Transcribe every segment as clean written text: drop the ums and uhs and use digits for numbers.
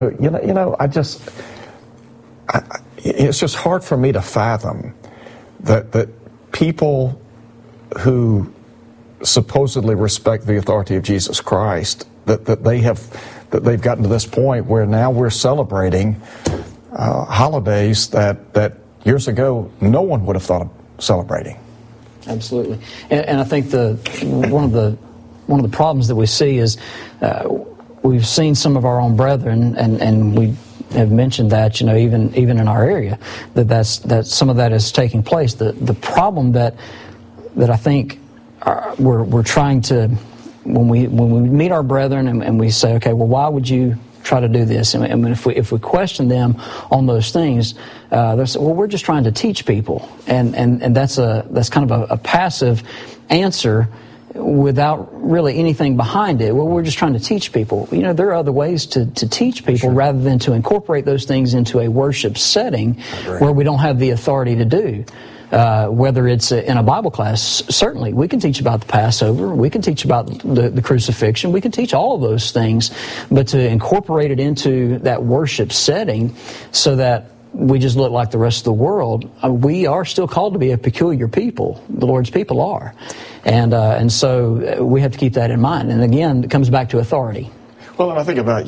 It's just hard for me to fathom that people who supposedly respect the authority of Jesus Christ, that they've gotten to this point where now we're celebrating holidays that years ago no one would have thought of celebrating. Absolutely, and I think one of the problems that we see is we've seen some of our own brethren, and we have mentioned that, even in our area, that some of that is taking place. The problem that I think we're trying to, when we meet our brethren and we say, okay, well, why would you try to do this? And if we question them on those things, they say, well, we're just trying to teach people, and that's kind of a passive answer without really anything behind it. Well, we're just trying to teach people. There are other ways to teach people, sure, rather than to incorporate those things into a worship setting where we don't have the authority to do. Whether it's in a Bible class, certainly we can teach about the Passover, we can teach about the crucifixion, we can teach all of those things, but to incorporate it into that worship setting so that we just look like the rest of the world, we are still called to be a peculiar people. The Lord's people are. And so we have to keep that in mind. And again, it comes back to authority. Well, and I think about,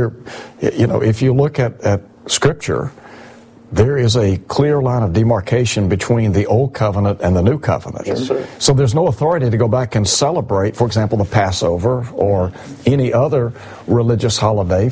if you look at Scripture, there is a clear line of demarcation between the Old Covenant and the New Covenant. Yes, sir. So there's no authority to go back and celebrate, for example, the Passover or any other religious holiday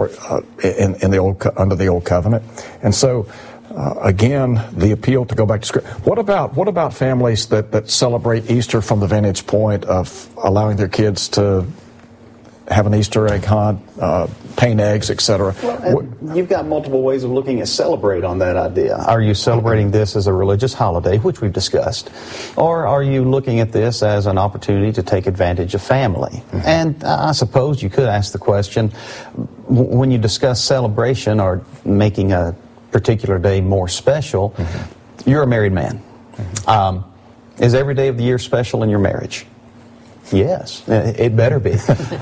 under the Old Covenant. And so, again, the appeal to go back to Scripture. What about families that celebrate Easter from the vantage point of allowing their kids to have an Easter egg hunt, paint eggs, etc.? Well, you've got multiple ways of looking at celebrate on that idea. Are you celebrating this as a religious holiday, which we've discussed, or are you looking at this as an opportunity to take advantage of family? Mm-hmm. And I suppose you could ask the question, when you discuss celebration or making a particular day more special, mm-hmm, you're a married man. Mm-hmm. Is every day of the year special in your marriage? Yes, it better be.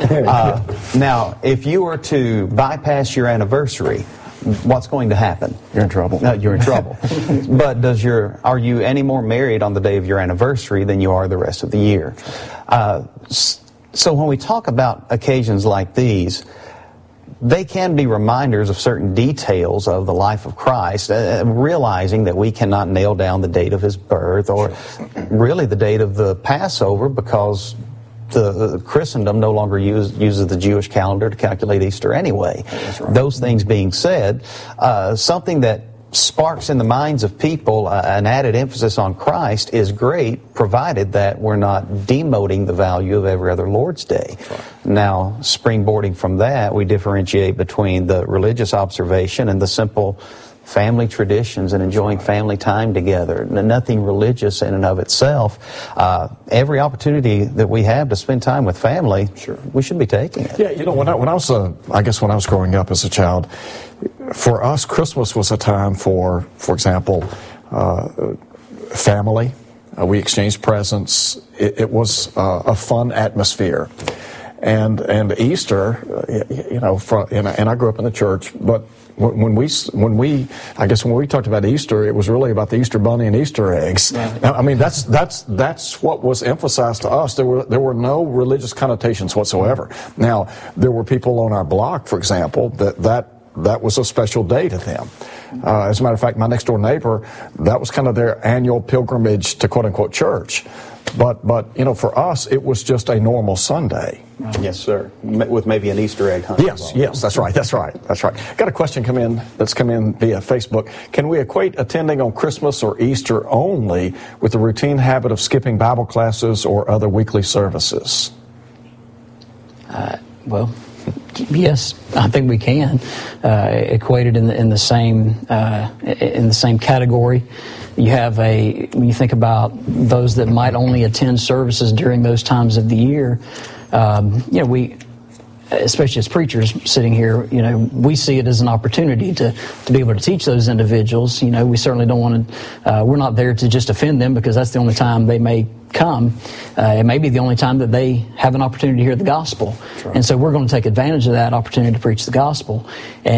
Now, if you were to bypass your anniversary, what's going to happen? You're in trouble. No, you're in trouble. But are you any more married on the day of your anniversary than you are the rest of the year? So when we talk about occasions like these, they can be reminders of certain details of the life of Christ, realizing that we cannot nail down the date of his birth or really the date of the Passover, because the Christendom no longer uses the Jewish calendar to calculate Easter anyway. Right. Those things being said, something that sparks in the minds of people an added emphasis on Christ is great, provided that we're not demoting the value of every other Lord's Day. Right. Now, springboarding from that, we differentiate between the religious observation and the simple family traditions and enjoying family time together. Nothing religious in and of itself. Every opportunity that we have to spend time with family, sure, we should be taking it. Yeah, when I was growing up as a child, for us, Christmas was a time for example, family. We exchanged presents. It was a fun atmosphere. And Easter, and I grew up in the church, but when we talked about Easter, it was really about the Easter bunny and Easter eggs. Right. I mean, that's what was emphasized to us. There were no religious connotations whatsoever. Now, there were people on our block, for example, that was a special day to them. As a matter of fact, my next door neighbor, that was kind of their annual pilgrimage to quote unquote church. But for us, it was just a normal Sunday. Yes, sir. With maybe an Easter egg hunt. Yes, that's right. Got a question that's come in via Facebook. Can we equate attending on Christmas or Easter only with the routine habit of skipping Bible classes or other weekly services? Well, yes, I think we can equate it in the same category. You have when you think about those that might only attend services during those times of the year, especially as preachers sitting here, you know, we see it as an opportunity to be able to teach those individuals. You know, we certainly don't want to, we're not there to just offend them because that's the only time they may come. It may be the only time that they have an opportunity to hear the gospel. Right. And so we're going to take advantage of that opportunity to preach the gospel.